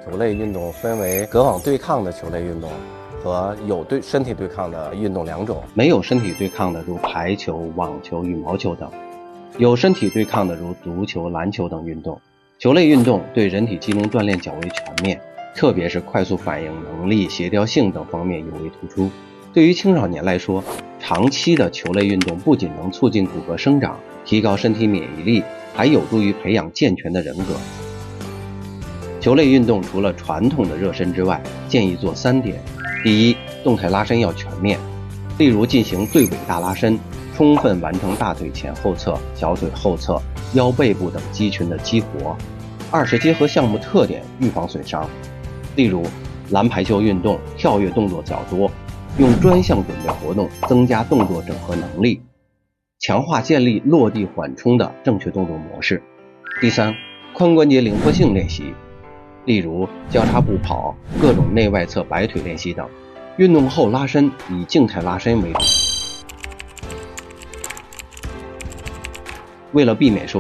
球类运动分为隔网对抗的球类运动和有身体对抗的运动两种。 没有身体对抗的如排球、网球、羽毛球等，有身体对抗的如足球、篮球等运动。球类运动对人体机能锻炼较为全面，特别是快速反应能力、协调性等方面尤为突出。对于青少年来说，长期的球类运动不仅能促进骨骼生长，提高身体免疫力，还有助于培养健全的人格。球类运动除了传统的热身之外，建议做3点。第一，动态拉伸要全面，例如进行对尾大拉伸，充分完成大腿前后侧、小腿后侧、腰背部等肌群的激活。二是结合项目特点，预防损伤，例如篮排球运动跳跃动作较多，用专项准备活动增加动作整合能力，强化建立落地缓冲的正确动作模式。第三，髋关节灵活性练习，例如交叉步跑、各种内外侧摆腿练习等。运动后拉伸以静态拉伸为主，为了避免受